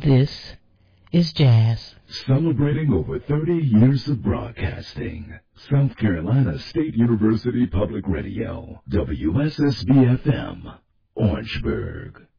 This is Jazz. Celebrating over 30 years of broadcasting. South Carolina State University Public Radio, WSSB-FM, Orangeburg.